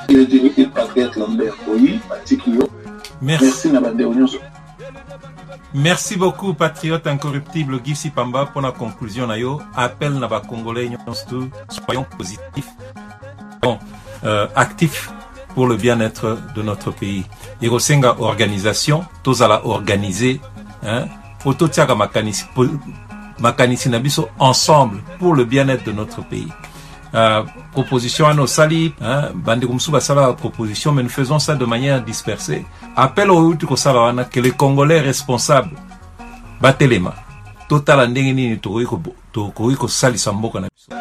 le patriarche Lambert Koyi, Patikio. Merci Merci beaucoup, patriote incorruptible Guy Sipamba, pour la conclusion. Appel Naba Congolais, soyons positifs, actifs pour le bien-être de notre pays. Irosenga organisation, tous à la organiser, Ototiaga Makanisi Nabiso ensemble pour le bien-être de notre pays. Proposition à nos salis, Bandekumsuba Sala proposition, mais nous faisons ça de manière dispersée. Appel au Utuko Salawana que les Congolais responsables batelema total andengeni to ko sali samboka na biso.